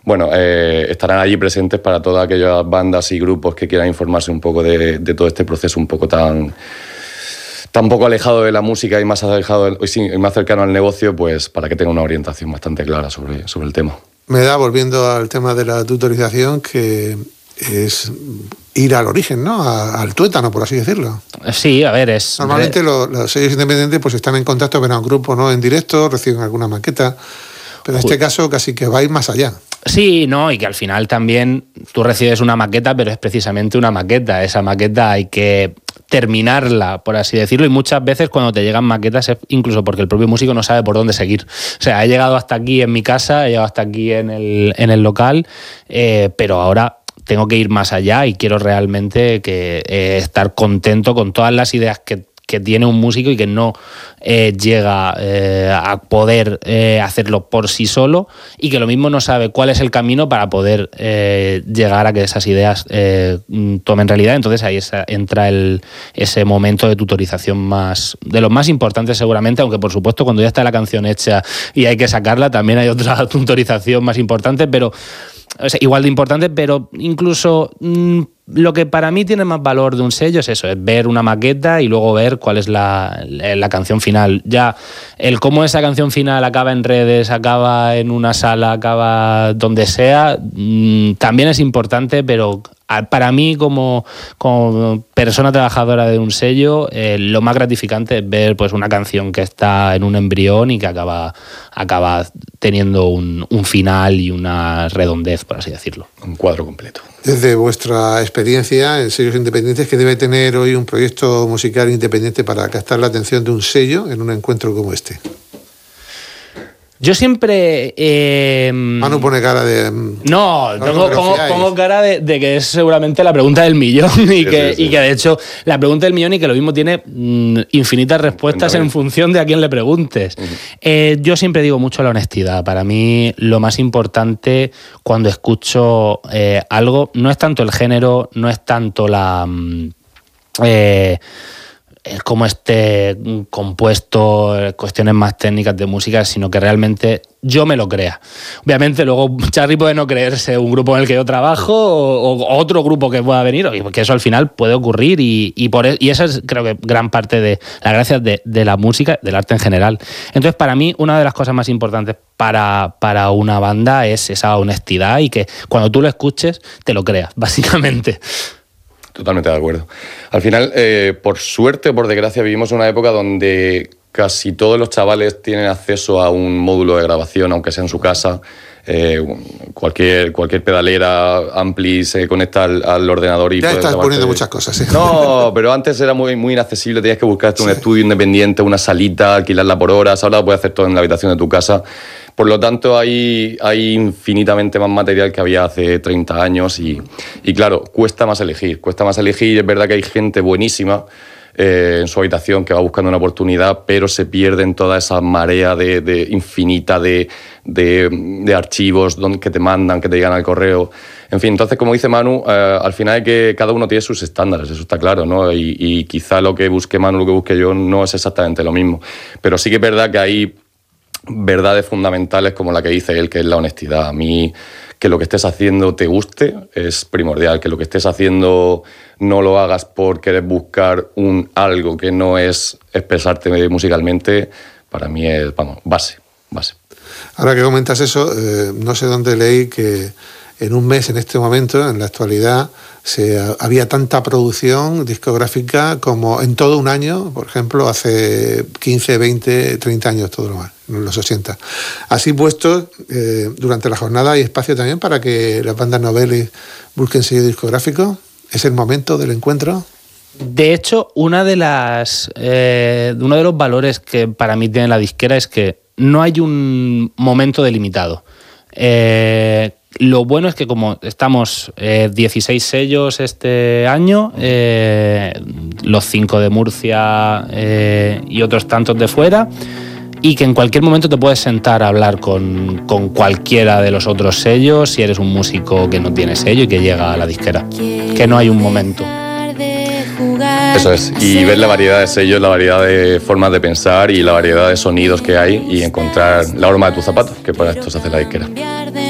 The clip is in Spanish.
bueno, estarán allí presentes para todas aquellas bandas y grupos que quieran informarse un poco de todo este proceso un poco tan poco alejado de la música y más alejado, más cercano al negocio, pues para que tenga una orientación bastante clara sobre el tema. Me da, volviendo al tema de la tutorización, que es ir al origen, ¿no? Al tuétano, por así decirlo. Sí, a ver, es... Normalmente los sellos independientes pues están en contacto con un grupo, ¿no? En directo, reciben alguna maqueta, pero en este caso casi que vais más allá. Sí, no, y que al final también tú recibes una maqueta, pero es precisamente una maqueta. Esa maqueta hay que terminarla, por así decirlo, y muchas veces cuando te llegan maquetas es incluso porque el propio músico no sabe por dónde seguir. O sea, he llegado hasta aquí en mi casa, he llegado hasta aquí en el local, pero ahora tengo que ir más allá y quiero realmente estar contento con todas las ideas que tiene un músico y que no llega a poder hacerlo por sí solo, y que lo mismo no sabe cuál es el camino para poder llegar a que esas ideas tomen realidad. Entonces ahí entra ese momento de tutorización de los más importantes seguramente, aunque por supuesto cuando ya está la canción hecha y hay que sacarla también hay otra tutorización más importante, pero o sea, igual de importante, pero incluso lo que para mí tiene más valor de un sello es eso, es ver una maqueta y luego ver cuál es la canción final. Ya el cómo esa canción final acaba en redes, acaba en una sala, acaba donde sea, también es importante, pero para mí como persona trabajadora de un sello, lo más gratificante es ver pues una canción que está en un embrión y que acaba teniendo un final y una redondez, por así decirlo. Un cuadro completo. Desde vuestra experiencia en sellos independientes, ¿qué debe tener hoy un proyecto musical independiente para captar la atención de un sello en un encuentro como este? Yo siempre... Manu pone cara de... No, pongo cara de que es seguramente la pregunta del millón y que de hecho la pregunta del millón y que lo mismo tiene infinitas respuestas en función de a quién le preguntes. Yo siempre digo mucho la honestidad. Para mí lo más importante cuando escucho algo no es tanto el género, no es tanto cómo esté compuesto, cuestiones más técnicas de música, sino que realmente yo me lo crea. Obviamente luego Charly puede no creerse un grupo en el que yo trabajo o otro grupo que pueda venir, porque eso al final puede ocurrir y esa es creo que gran parte de la gracia de la música, del arte en general. Entonces para mí una de las cosas más importantes para una banda es esa honestidad y que cuando tú lo escuches te lo creas, básicamente. Totalmente de acuerdo. Al final, por suerte o por desgracia, vivimos en una época donde casi todos los chavales tienen acceso a un módulo de grabación, aunque sea en su casa. Cualquier pedalera, ampli, se conecta al ordenador y... Ya estás poniendo muchas cosas, ¿sí? No, pero antes era muy, muy inaccesible, tenías que buscarte un estudio independiente, una salita, alquilarla por horas, ahora lo puedes hacer todo en la habitación de tu casa. Por lo tanto, hay infinitamente más material que había hace 30 años y claro, cuesta más elegir. Es verdad que hay gente buenísima en su habitación que va buscando una oportunidad, pero se pierde en toda esa marea infinita de archivos que te mandan, que te llegan al correo. En fin, entonces, como dice Manu, al final es que cada uno tiene sus estándares, eso está claro, ¿no? Y quizá lo que busque Manu, lo que busque yo, no es exactamente lo mismo. Pero sí que es verdad que hay verdades fundamentales como la que dice él, que es la honestidad. A mí, que lo que estés haciendo te guste es primordial, que lo que estés haciendo no lo hagas por querer buscar algo que no es expresarte musicalmente, para mí es, base. Ahora que comentas eso, no sé dónde leí que en un mes, en este momento, en la actualidad, había tanta producción discográfica como en todo un año, por ejemplo, hace 15, 20, 30 años, todo lo más, en los 80. Así puestos, durante la jornada hay espacio también para que las bandas noveles busquen sello discográfico. ¿Es el momento del encuentro? De hecho, uno de los valores que para mí tiene la disquera es que no hay un momento delimitado. Lo bueno es que como estamos 16 sellos este año, los 5 de Murcia y otros tantos de fuera, y que en cualquier momento te puedes sentar a hablar con cualquiera de los otros sellos si eres un músico que no tiene sello y que llega a la disquera. Que no hay un momento. Eso es, y ver la variedad de sellos, la variedad de formas de pensar y la variedad de sonidos que hay y encontrar la horma de tus zapatos, que para esto se hace la disquera.